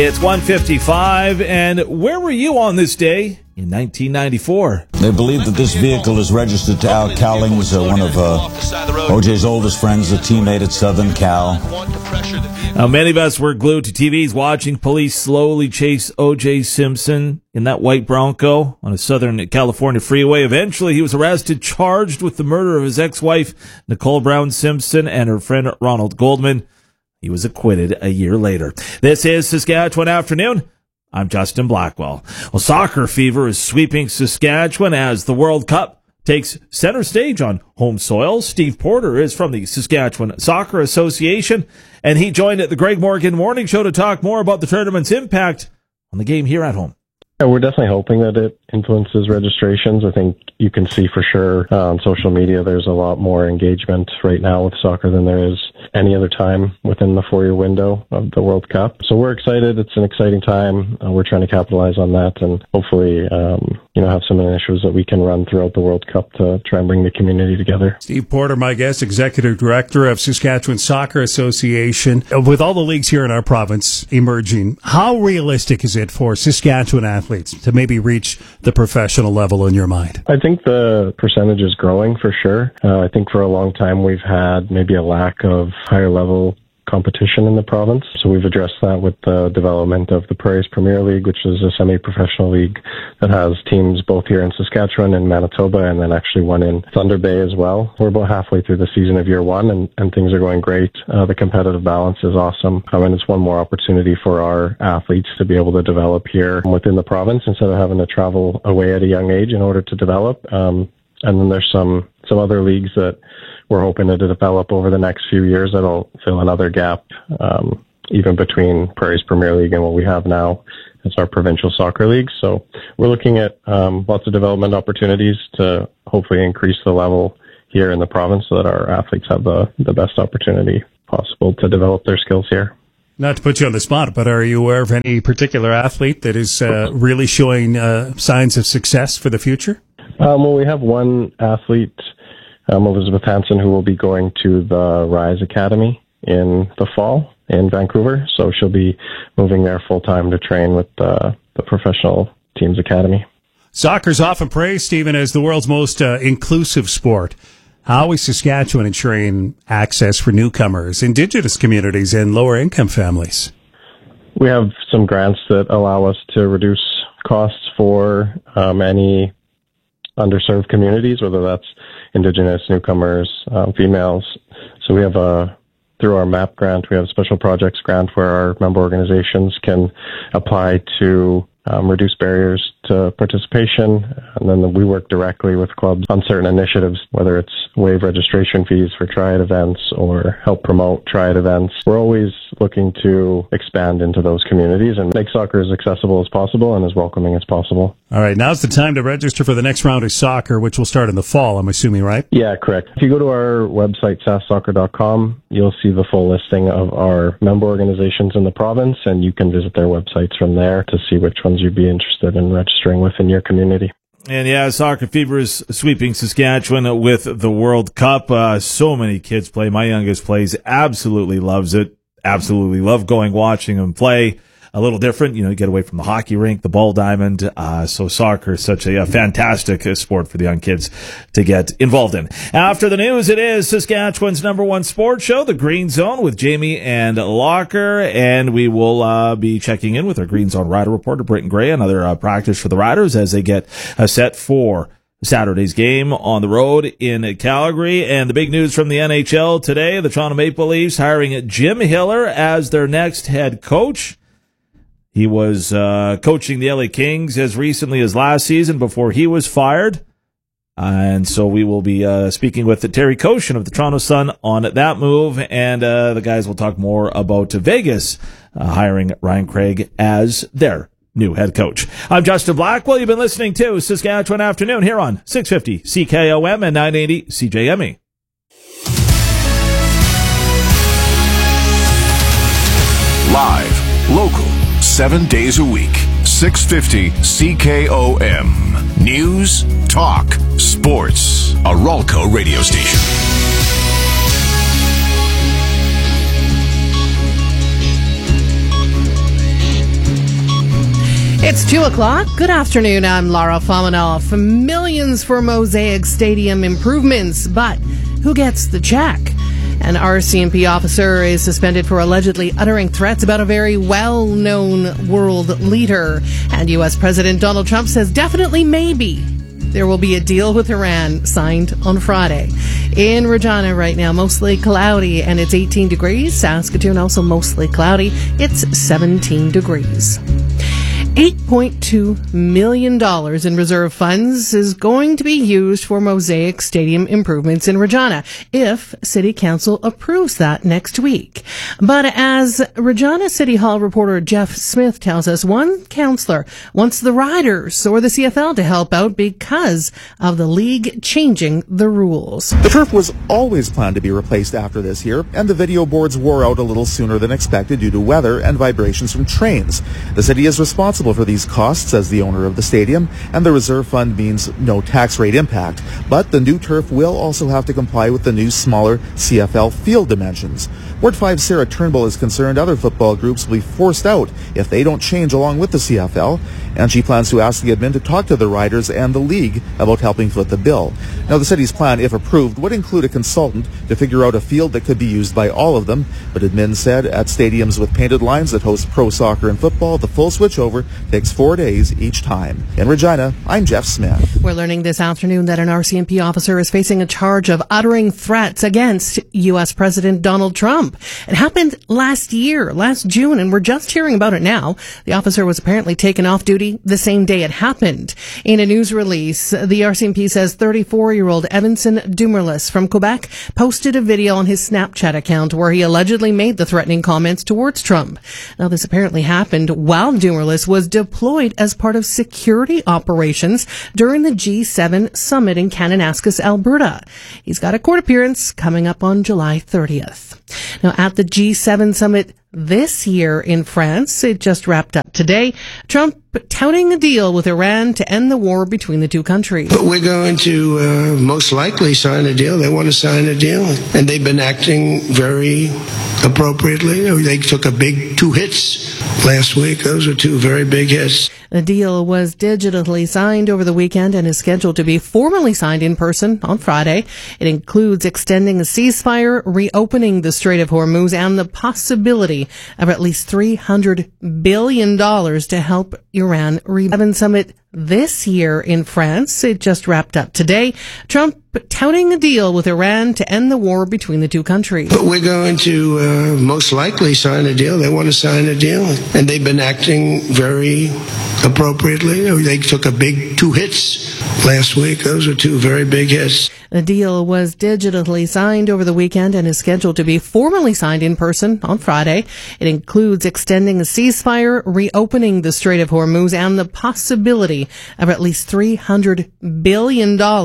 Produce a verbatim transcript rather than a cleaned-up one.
It's one fifty-five, and where were you on this day in nineteen ninety-four? They believe that this vehicle is registered to Al Cowlings, uh, one of uh, O J's oldest friends, a teammate at Southern Cal. Now, many of us were glued to T Vs watching police slowly chase O J Simpson in that white Bronco on a Southern California freeway. Eventually, he was arrested, charged with the murder of his ex-wife, Nicole Brown Simpson, and her friend Ronald Goldman. He was acquitted a year later. This is Saskatchewan Afternoon. I'm Justin Blackwell. Well, soccer fever is sweeping Saskatchewan as the World Cup takes center stage on home soil. Steve Porter is from the Saskatchewan Soccer Association, and he joined at the Greg Morgan Morning Show to talk more about the tournament's impact on the game here at home. Yeah, we're definitely hoping that it influences registrations. I think you can see for sure uh, on social media there's a lot more engagement right now with soccer than there is any other time within the four-year window of the World Cup. So we're excited. It's an exciting time. Uh, we're trying to capitalize on that and hopefully um, you know, have some initiatives that we can run throughout the World Cup to try and bring the community together. Steve Porter, my guest, Executive Director of Saskatchewan Soccer Association. With all the leagues here in our province emerging, how realistic is it for Saskatchewan athletes to maybe reach the professional level in your mind? I think the percentage is growing for sure. Uh, I think for a long time we've had maybe a lack of higher level competition in the province. So we've addressed that with the development of the Prairies Premier League, which is a semi-professional league that has teams both here in Saskatchewan and Manitoba, and then actually one in Thunder Bay as well. We're about halfway through the season of year one, and, and things are going great. Uh, the competitive balance is awesome. I mean, it's one more opportunity for our athletes to be able to develop here within the province instead of having to travel away at a young age in order to develop. Um, and then there's some, some other leagues that we're hoping to develop over the next few years that'll fill another gap, um, even between Prairies Premier League and what we have now as our provincial soccer league. So we're looking at um, lots of development opportunities to hopefully increase the level here in the province so that our athletes have the, the best opportunity possible to develop their skills here. Not to put you on the spot, but are you aware of any particular athlete that is uh, really showing uh, signs of success for the future? Um, well, we have one athlete, Um, Elizabeth Hansen, who will be going to the Rise Academy in the fall in Vancouver. So she'll be moving there full-time to train with uh, the professional teams academy. Soccer's often praised, Stephen, as the world's most uh, inclusive sport. How is Saskatchewan ensuring access for newcomers, Indigenous communities, and lower-income families? We have some grants that allow us to reduce costs for um, any underserved communities, whether that's Indigenous, newcomers, um, females. So we have a, through our MAP grant, we have a special projects grant where our member organizations can apply to um, reduce barriers to participation. And then we work directly with clubs on certain initiatives, whether it's waive registration fees for triad events or help promote triad events. We're always looking to expand into those communities and make soccer as accessible as possible and as welcoming as possible. All right, now's the time to register for the next round of soccer, which will start in the fall, I'm assuming, right? Yeah, correct. If you go to our website, sask soccer dot com, you'll see the full listing of our member organizations in the province, and you can visit their websites from there to see which ones you'd be interested in registering with in your community. And yeah, soccer fever is sweeping Saskatchewan with the World Cup. Uh, so many kids play. My youngest plays, absolutely loves it. Absolutely love going, watching them play. A little different, you know, you get away from the hockey rink, the ball diamond. Uh, so soccer is such a, a fantastic uh, sport for the young kids to get involved in. After the news, it is Saskatchewan's number one sports show, The Green Zone, with Jamie and Locker. And we will uh, be checking in with our Green Zone rider reporter, Britton Gray, another uh, practice for the Riders as they get uh, set for Saturday's game on the road in Calgary. And the big news from the N H L today, the Toronto Maple Leafs hiring Jim Hiller as their next head coach. He was uh, coaching the L A Kings as recently as last season before he was fired. Uh, and so we will be uh, speaking with Terry Koshin of the Toronto Sun on that move. And uh, the guys will talk more about Vegas uh, hiring Ryan Craig as their new head coach. I'm Justin Blackwell. You've been listening to Saskatchewan Afternoon here on six fifty C K O M and nine eighty C J M E. Live, local, seven days a week. six fifty C K O M. News, talk, sports. A Ralco radio station. It's two o'clock. Good afternoon. I'm Lara Famanoff. Millions for Mosaic Stadium improvements, but who gets the check? An R C M P officer is suspended for allegedly uttering threats about a very well-known world leader. And U S President Donald Trump says definitely maybe there will be a deal with Iran signed on Friday. In Regina right now, mostly cloudy, and it's eighteen degrees. Saskatoon also mostly cloudy. It's seventeen degrees. eight point two million dollars in reserve funds is going to be used for Mosaic Stadium improvements in Regina if City Council approves that next week. But as Regina City Hall reporter Jeff Smith tells us, one councillor wants the Riders or the C F L to help out because of the league changing the rules. The turf was always planned to be replaced after this year, and the video boards wore out a little sooner than expected due to weather and vibrations from trains. The city is responsible for these costs as the owner of the stadium, and the reserve fund means no tax rate impact. But the new turf will also have to comply with the new smaller C F L field dimensions. Ward five Sarah Turnbull is concerned other football groups will be forced out if they don't change along with the C F L, and she plans to ask the admin to talk to the Riders and the league about helping foot the bill. Now, the city's plan, if approved, would include a consultant to figure out a field that could be used by all of them, but admin said at stadiums with painted lines that host pro soccer and football, the full switchover takes four days each time. In Regina, I'm Jeff Smith. We're learning this afternoon that an R C M P officer is facing a charge of uttering threats against U S President Donald Trump. It happened last year, last June, and we're just hearing about it now. The officer was apparently taken off duty the same day it happened. In a news release, the R C M P says thirty-four-year-old Evanson Dumerlis from Quebec posted a video on his Snapchat account where he allegedly made the threatening comments towards Trump. Now, this apparently happened while Dumerlis was deployed as part of security operations during the G seven summit in Kananaskis, Alberta. He's got a court appearance coming up on July thirtieth. Now, at the G seven summit this year in France, it just wrapped up today, Trump touting a deal with Iran to end the war between the two countries. But we're going to uh, most likely sign a deal. They want to sign a deal, and they've been acting very appropriately. They took a big two hits last week. Those are two very big hits. The deal was digitally signed over the weekend and is scheduled to be formally signed in person on Friday. It includes extending a ceasefire, reopening the Strait of Hormuz, and the possibility of at least three hundred billion dollars to help Iran rebuild. Summit this year in France, it just wrapped up today. Trump touting a deal with Iran to end the war between the two countries. But we're going to uh, most likely sign a deal. They want to sign a deal, and they've been acting very appropriately. They took a big two hits last week. Those are two very big hits. The deal was digitally signed over the weekend and is scheduled to be formally signed in person on Friday. It includes extending a ceasefire, reopening the Strait of Hormuz, and the possibility of at least three hundred billion dollars